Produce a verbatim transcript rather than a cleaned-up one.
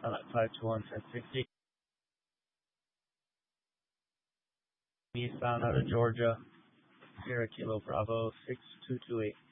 Sunlight five two one ten sixty. Eastbound out of Georgia. Sierra Kilo Bravo six two two eight.